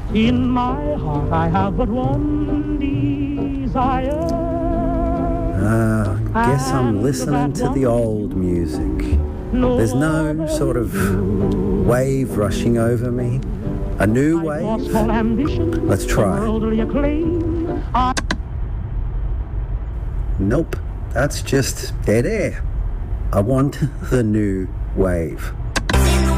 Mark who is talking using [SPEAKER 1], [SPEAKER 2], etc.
[SPEAKER 1] In my heart I have but one desire.
[SPEAKER 2] Guess I'm listening to the old music. There's no sort of wave rushing over me. A new wave? Let's try. Nope, that's just dead air. I want the new wave.